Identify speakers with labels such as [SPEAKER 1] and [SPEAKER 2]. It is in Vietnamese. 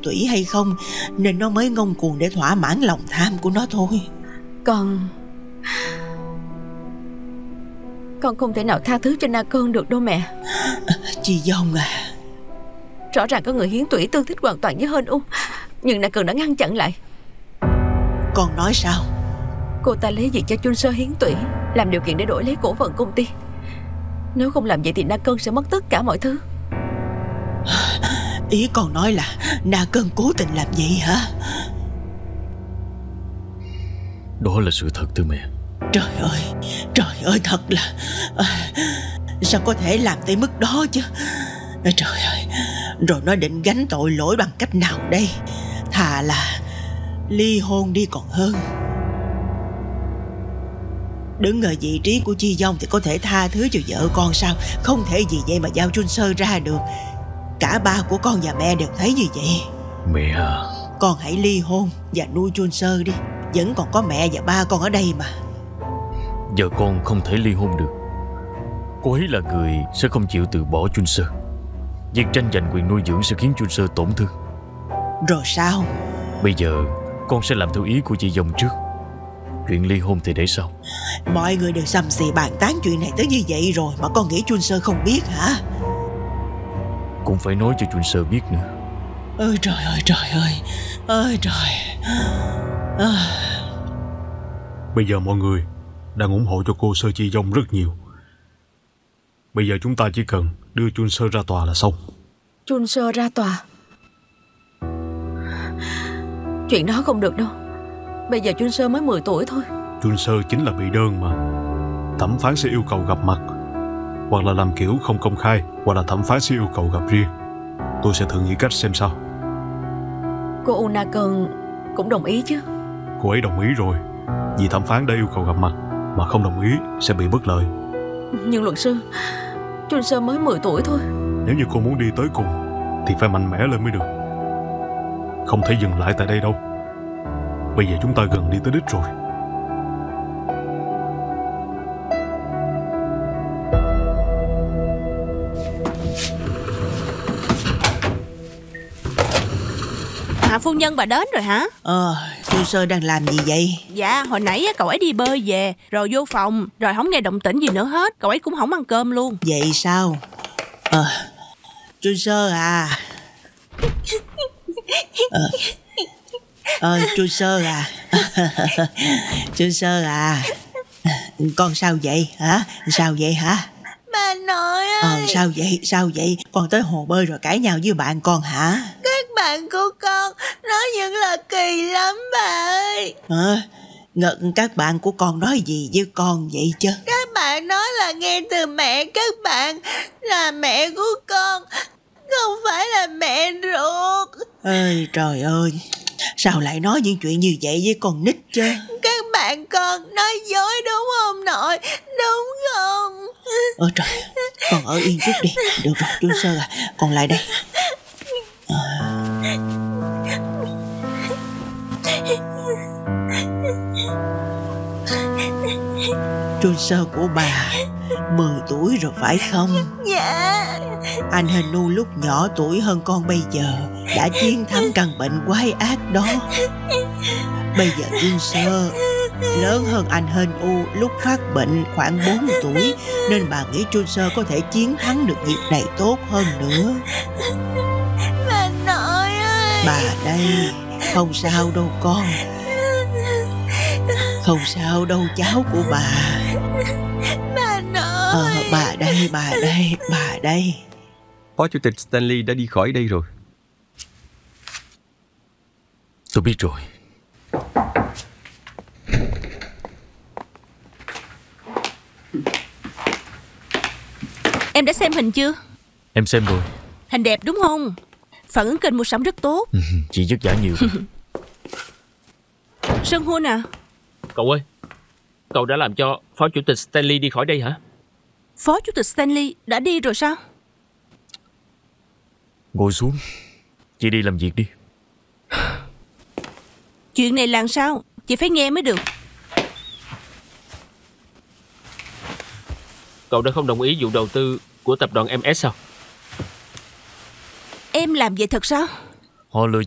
[SPEAKER 1] tủy hay không, nên nó mới ngông cuồng để thỏa mãn lòng tham của nó thôi.
[SPEAKER 2] Con không thể nào tha thứ cho Na Cơn được đâu mẹ.
[SPEAKER 1] Chị Dông à,
[SPEAKER 2] Rõ ràng có người hiến tủy tương thích hoàn toàn với Hên U, nhưng Na Cơn đã ngăn chặn lại.
[SPEAKER 1] con nói sao?
[SPEAKER 2] Cô ta lấy việc cho Chun Sơ hiến tủy làm điều kiện để đổi lấy cổ phần công ty. Nếu không làm vậy thì Na Cơn sẽ mất tất cả mọi thứ.
[SPEAKER 1] Ý con nói là Na Cơn cố tình làm vậy hả?
[SPEAKER 3] Đó là sự thật thưa mẹ.
[SPEAKER 1] Trời ơi thật là sao có thể làm tới mức đó chứ? Trời ơi, rồi nó định gánh tội lỗi bằng cách nào đây? Thà là ly hôn đi còn hơn. Đứng ở vị trí của Chi Dông thì có thể tha thứ cho vợ con sao? Không thể vì vậy mà giao Chun Sơ ra được. Cả ba của con và mẹ đều thấy như vậy.
[SPEAKER 3] Mẹ à,
[SPEAKER 1] con hãy ly hôn và nuôi Chun Sơ đi. Vẫn còn có mẹ và ba con ở đây mà.
[SPEAKER 3] Giờ con không thể ly hôn được. Cô ấy là người sẽ không chịu từ bỏ Chun Sơ. Việc tranh giành quyền nuôi dưỡng sẽ khiến Chun Sơ tổn thương.
[SPEAKER 1] Rồi sao?
[SPEAKER 3] Bây giờ con sẽ làm theo ý của chị Dông trước. Chuyện ly hôn thì để sau.
[SPEAKER 1] Mọi người đều xăm xì bàn tán chuyện này tới như vậy rồi mà con nghĩ Chun Sơ không biết hả?
[SPEAKER 3] Cũng phải nói cho Chun Sơ biết nữa.
[SPEAKER 1] Ơi trời ơi, trời ơi, ơi trời.
[SPEAKER 4] Bây giờ mọi người đang ủng hộ cho cô Sơ Chi Dông rất nhiều. Bây giờ chúng ta chỉ cần đưa Chun Sơ ra tòa là xong.
[SPEAKER 2] Chun Sơ ra tòa? Chuyện đó không được đâu. Bây giờ Chun Sơ mới 10 tuổi thôi.
[SPEAKER 4] Chun Sơ chính là bị đơn mà. Thẩm phán sẽ yêu cầu gặp mặt, hoặc là làm kiểu không công khai, hoặc là thẩm phán sẽ yêu cầu gặp riêng. Tôi sẽ thử nghĩ cách xem sao.
[SPEAKER 2] Cô Na Cơn cũng đồng ý chứ?
[SPEAKER 4] Cô ấy đồng ý rồi, vì thẩm phán đã yêu cầu gặp mặt, mà không đồng ý sẽ bị bất lợi.
[SPEAKER 2] Nhưng luật sư, Chun Sơ mới 10 tuổi thôi.
[SPEAKER 4] Nếu như cô muốn đi tới cùng thì phải mạnh mẽ lên mới được. Không thể dừng lại tại đây đâu. Bây giờ chúng ta gần đi tới đích rồi.
[SPEAKER 5] Hạ phu nhân bà đến rồi hả?
[SPEAKER 1] Chun Sơ đang làm gì vậy?
[SPEAKER 5] Dạ, hồi nãy cậu ấy đi bơi về, rồi vô phòng, rồi không nghe động tĩnh gì nữa hết. Cậu ấy cũng không ăn cơm luôn.
[SPEAKER 1] Vậy sao? Chun Sơ à. Chun Sơ à. Chun Sơ à. Con sao vậy hả? Sao vậy hả?
[SPEAKER 6] Bà nội ơi.
[SPEAKER 1] Sao vậy? Con tới hồ bơi rồi cãi nhau với bạn con hả?
[SPEAKER 6] Các bạn của con nói những lời kỳ lắm bà ơi.
[SPEAKER 1] Các bạn của con nói gì với con vậy chứ?
[SPEAKER 6] Các bạn nói là nghe từ mẹ các bạn, là mẹ của con, không phải là mẹ ruột.
[SPEAKER 1] Ơi trời ơi, sao lại nói những chuyện như vậy với con nít chứ?
[SPEAKER 6] Các bạn con nói dối đúng không nội? Đúng không?
[SPEAKER 1] Trời, con ở yên chút đi. Được rồi Chun Sơ à, con lại đây. Chun Sơ của bà 10 tuổi rồi phải không?
[SPEAKER 6] Dạ.
[SPEAKER 1] Anh Hên Nu lúc nhỏ tuổi hơn con bây giờ đã chiến thắng căn bệnh quái ác đó. Bây giờ Chun Sơ lớn hơn anh Hên U lúc phát bệnh khoảng 4 tuổi, nên bà nghĩ Chun Sơ có thể chiến thắng được việc này tốt hơn nữa.
[SPEAKER 6] Bà nội ơi.
[SPEAKER 1] Bà đây, không sao đâu con. Không sao đâu cháu của bà.
[SPEAKER 6] Bà nội.
[SPEAKER 1] Bà đây.
[SPEAKER 7] Phó Chủ tịch Stanley đã đi khỏi đây rồi.
[SPEAKER 3] Tôi biết rồi.
[SPEAKER 5] Em đã xem hình chưa?
[SPEAKER 3] Em xem rồi.
[SPEAKER 5] Hình đẹp đúng không? Phản ứng kênh mua sắm rất tốt.
[SPEAKER 3] Chị vất vả nhiều.
[SPEAKER 5] Sơn Hun à?
[SPEAKER 8] Cậu ơi, cậu đã làm cho Phó Chủ tịch Stanley đi khỏi đây hả?
[SPEAKER 5] Phó Chủ tịch Stanley đã đi rồi sao?
[SPEAKER 3] Ngồi xuống. Chị đi làm việc đi.
[SPEAKER 5] Chuyện này làm sao? Chị phải nghe mới được.
[SPEAKER 8] Cậu đã không đồng ý vụ đầu tư của tập đoàn MS sao?
[SPEAKER 5] Em làm vậy thật sao?
[SPEAKER 3] Họ lừa